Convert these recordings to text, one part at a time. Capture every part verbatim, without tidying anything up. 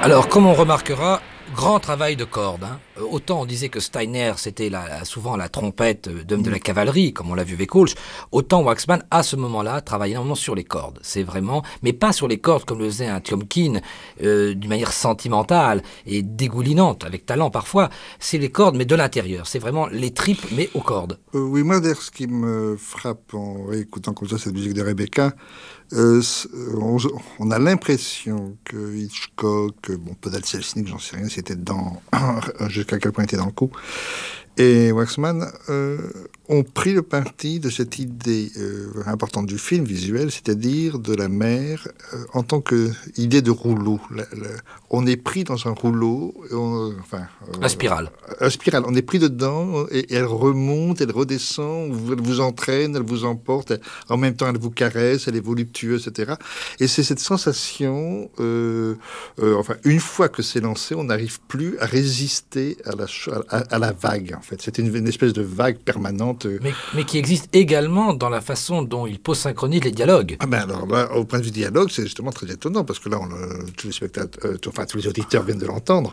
Alors, comme on remarquera, grand travail de cordes. Hein. Euh, autant on disait que Steiner, c'était la, souvent la trompette d'homme de la cavalerie, comme on l'a vu avec Walsh, autant Waxman, à ce moment-là, travaille énormément sur les cordes. C'est vraiment, mais pas sur les cordes comme le faisait un Tiomkin, euh, d'une manière sentimentale et dégoulinante, avec talent parfois. C'est les cordes, mais de l'intérieur. C'est vraiment les tripes, mais aux cordes. Euh, oui, moi, d'ailleurs, ce qui me frappe en écoutant comme ça cette musique de Rebecca, euh, on, on a l'impression que Hitchcock, bon, peut-être Selznick, j'en sais rien, c'était dans jusqu'à quel point il était dans le coup, et Waxman euh, ont pris le parti de cette idée euh, importante du film visuel, c'est-à-dire de la mer euh, en tant qu'idée de rouleau. La, la, on est pris dans un rouleau, on, enfin, euh, la spirale. La spirale. On est pris dedans et, et elle remonte, elle redescend, elle vous entraîne, elle vous emporte. Elle, en même temps, elle vous caresse, elle est voluptueuse, et cetera. Et c'est cette sensation, euh, euh, enfin, une fois que c'est lancé, on n'arrive plus à résister à la, à, à la vague. En fait, c'est une, une espèce de vague permanente. Mais, mais qui existe également dans la façon dont il post-synchronise les dialogues. Ah ben alors là, au point de vue dialogue, c'est justement très étonnant parce que là, on, euh, tous les spectateurs, euh, enfin tous les auditeurs viennent de l'entendre.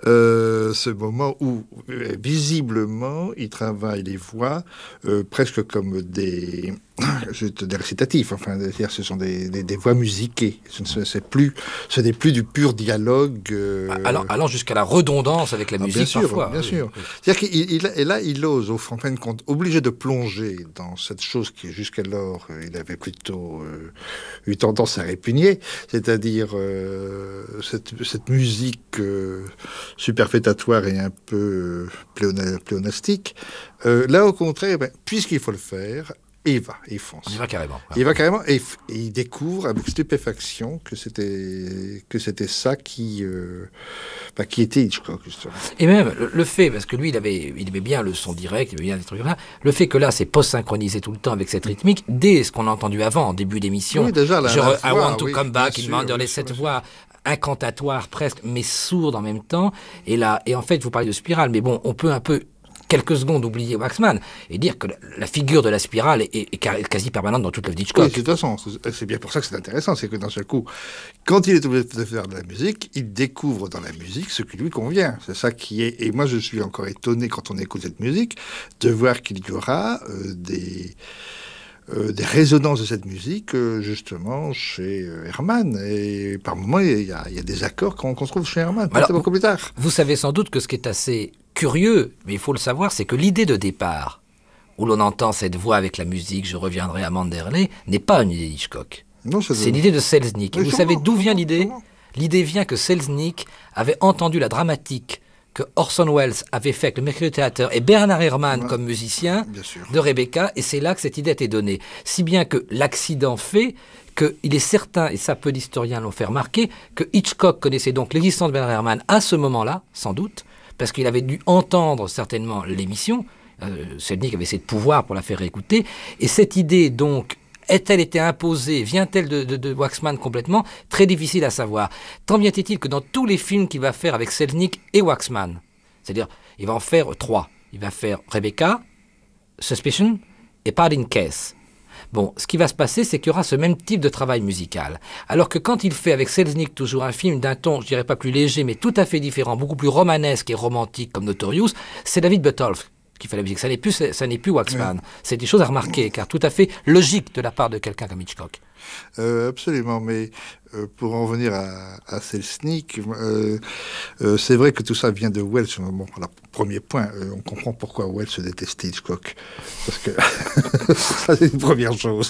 Euh, ce moment où euh, visiblement, il travaille les voix euh, presque comme des des récitatifs, enfin, c'est-à-dire ce sont des, des, des voix musiquées. Ce, c'est plus, ce n'est plus du pur dialogue. Euh... Allant, allant jusqu'à la redondance avec la ah, musique, bien sûr, parfois. Bien oui, sûr. Oui. C'est-à-dire qu'il il, et là, il ose, au fin de compte, obligé de plonger dans cette chose qui, jusqu'alors, il avait plutôt euh, eu tendance à répugner, c'est-à-dire euh, cette, cette musique euh, superfétatoire et un peu euh, pléonastique. Euh, là, au contraire, ben, puisqu'il faut le faire, et il va, il fonce. On y va carrément. Il va carrément, et, et il découvre avec stupéfaction que c'était, que c'était ça qui, euh, bah, qui était Hitchcock, justement. Et même le, le fait, parce que lui, il avait, il aimait bien le son direct, il aimait bien des trucs comme ça, le fait que là, c'est post-synchronisé tout le temps avec cette rythmique, dès ce qu'on a entendu avant, en début d'émission, oui, déjà, la, genre la I voix, want to oui, come back, il demande oui, cette voix incantatoire presque, mais sourde en même temps, et là, et en fait, vous parlez de spirale, mais bon, on peut un peu quelques secondes oublier Waxman et dire que la, la figure de la spirale est, est, est quasi permanente dans toute l'œuvre d'Hitchcock. Oui, de toute façon, c'est bien pour ça que c'est intéressant, c'est que d'un seul coup, quand il est obligé de faire de la musique, il découvre dans la musique ce qui lui convient. C'est ça qui est... Et moi, je suis encore étonné, quand on écoute cette musique, de voir qu'il y aura euh, des... Euh, des résonances de cette musique, euh, justement, chez euh, Herrmann. Et par moments, il y, y a des accords qu'on qu'on trouve chez Herrmann, Alors, beaucoup plus tard. Vous savez sans doute que ce qui est assez curieux, mais il faut le savoir, c'est que l'idée de départ, où l'on entend cette voix avec la musique, je reviendrai à Manderley, n'est pas une idée d'Hitchcock. Non, c'est, c'est de... l'idée de Selznick. Oui, et vous sûrement, savez d'où vient l'idée sûrement. L'idée vient que Selznick avait entendu la dramatique que Orson Welles avait fait avec le Mercury Theatre et Bernard Herrmann ouais, comme musicien de Rebecca, et c'est là que cette idée a été donnée. Si bien que l'accident fait qu'il est certain, et ça peu d'historiens l'ont fait remarquer, que Hitchcock connaissait donc l'existence de Bernard Herrmann à ce moment-là, sans doute, parce qu'il avait dû entendre certainement l'émission. Euh, Selznick avait assez de pouvoir pour la faire écouter, et cette idée donc est-elle été imposée, vient-elle de, de, de Waxman complètement? Très difficile à savoir. Tant bien est-il que dans tous les films qu'il va faire avec Selznick et Waxman, c'est-à-dire, il va en faire trois. Il va faire Rebecca, Suspicion et Pardon Case. Bon, ce qui va se passer, c'est qu'il y aura ce même type de travail musical. Alors que quand il fait avec Selznick toujours un film d'un ton, je dirais pas plus léger, mais tout à fait différent, beaucoup plus romanesque et romantique comme Notorious, c'est David Butolph qui fait la musique. Ça n'est plus, ça n'est plus Waxman. Oui. C'est des choses à remarquer, car tout à fait logique de la part de quelqu'un comme Hitchcock. Euh, absolument, mais euh, pour en revenir à, à Selznick, euh, euh, c'est vrai que tout ça vient de Welles. Bon, alors, premier point, euh, on comprend pourquoi Welles se détestait Hitchcock. Parce que ça, c'est une première chose.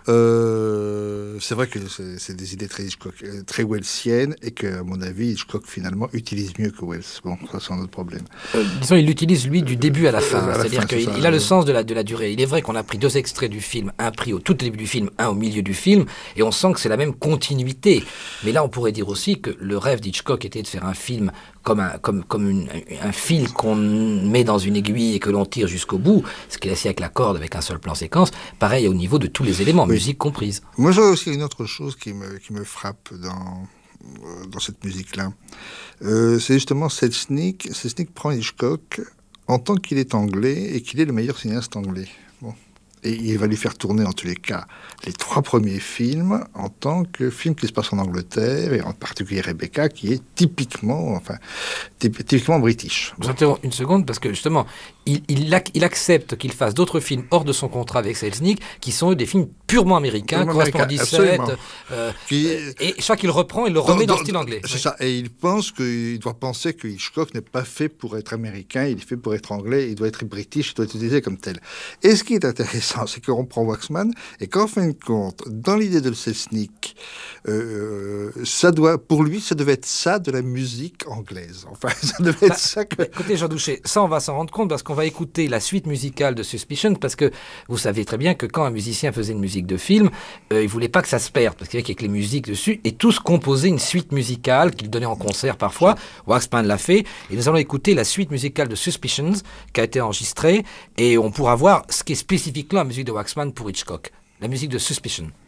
Euh, c'est vrai que c'est, c'est des idées très Hitchcock, très Wellesiennes, et qu'à mon avis, Hitchcock, finalement, utilise mieux que Welles. Bon, ça, c'est un autre problème. Euh, disons, il l'utilise, lui, du début à la fin. Euh, à la C'est-à-dire fin, qu'il c'est ça, il a euh... le sens de la, de la durée. Il est vrai qu'on a pris deux extraits du film, un pris au tout début du film, un au milieu du film, et on sent que c'est la même continuité. Mais là, on pourrait dire aussi que le rêve d'Hitchcock était de faire un film comme un, comme, comme une, un fil qu'on met dans une aiguille et que l'on tire jusqu'au bout, ce qu'il a fait avec la corde, avec un seul plan séquence, pareil au niveau de tous les éléments, oui. Musique comprise. Moi, j'ai aussi une autre chose qui me, qui me frappe dans, dans cette musique-là. Euh, c'est justement Selznick. Selznick prend Hitchcock en tant qu'il est anglais et qu'il est le meilleur cinéaste anglais. Bon. Et il va lui faire tourner, en tous les cas, les trois premiers films en tant que film qui se passe en Angleterre, et en particulier Rebecca, qui est typiquement, enfin, typiquement british. Je vous interromps une seconde, parce que justement, il, il, ac- il accepte qu'il fasse d'autres films hors de son contrat avec Selznick, qui sont des films purement américains, Correspondant dix-sept, euh, qui, et chaque fois qu'il reprend, il le remet dans, dans le style anglais. C'est oui. ça, et il pense qu'il doit penser que Hitchcock n'est pas fait pour être américain, il est fait pour être anglais, il doit être british, il doit être utilisé comme tel. Et ce qui est intéressant, c'est qu'on prend Waxman, et qu'en fin de compte, dans l'idée de Selznick, euh, ça doit, pour lui, ça devait être ça de la musique anglaise. Enfin, ça devait être bah, ça que... Écoutez, Jean Douchet, ça on va s'en rendre compte parce qu'on va écouter la suite musicale de Suspicion, parce que vous savez très bien que quand un musicien faisait une musique de film, euh, il voulait pas que ça se perde, parce qu'il y avait avec les musiques dessus, et tous composaient une suite musicale qu'il donnait en concert parfois. Waxman l'a fait, et nous allons écouter la suite musicale de Suspicions, qui a été enregistrée, et on pourra voir ce qui est spécifiquement la musique de Waxman pour Hitchcock. La musique de Suspicion.